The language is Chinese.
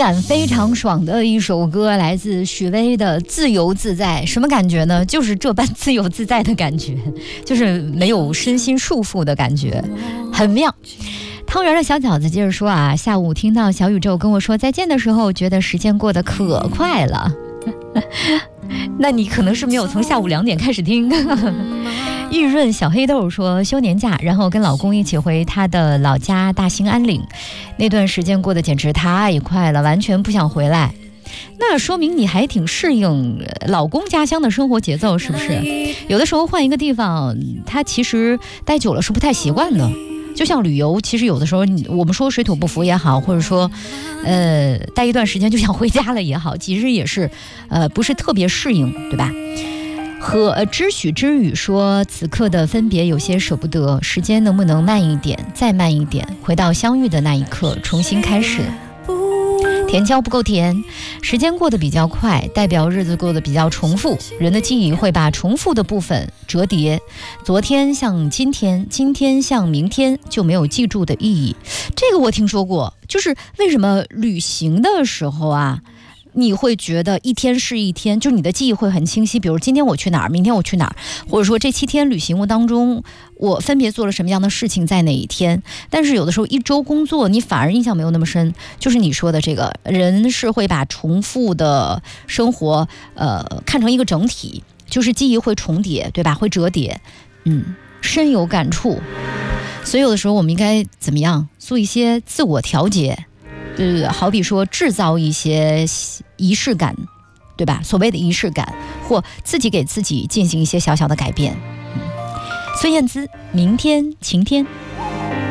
感非常爽的一首歌，来自许巍的《自由自在》。什么感觉呢？就是这般自由自在的感觉，就是没有身心束缚的感觉，很妙。汤圆的小饺子接着说啊，下午听到小宇宙跟我说再见的时候，觉得时间过得可快了。那你可能是没有从下午2点开始听。玉润小黑豆说休年假，然后跟老公一起回他的老家大兴安岭，那段时间过得简直太快了，完全不想回来。那说明你还挺适应老公家乡的生活节奏，是不是？有的时候换一个地方，他其实待久了是不太习惯的。就像旅游，其实有的时候我们说水土不服也好，或者说待一段时间就想回家了也好，其实也是不是特别适应，对吧？和知许知雨说，此刻的分别有些舍不得，时间能不能慢一点，再慢一点，回到相遇的那一刻，重新开始。甜椒不够甜，时间过得比较快，代表日子过得比较重复，人的记忆会把重复的部分折叠，昨天像今天，今天像明天，就没有记住的意义。这个我听说过，就是为什么旅行的时候啊，你会觉得一天是一天，就你的记忆会很清晰，比如今天我去哪儿，明天我去哪儿，或者说这7天旅行当中我分别做了什么样的事情在哪一天。但是有的时候1周工作你反而印象没有那么深，就是你说的这个人是会把重复的生活看成一个整体，就是记忆会重叠，对吧？会折叠，深有感触。所以有的时候我们应该怎么样做一些自我调节，好比说制造一些仪式感，对吧？所谓的仪式感，或自己给自己进行一些小小的改变。孙燕姿，明天晴天。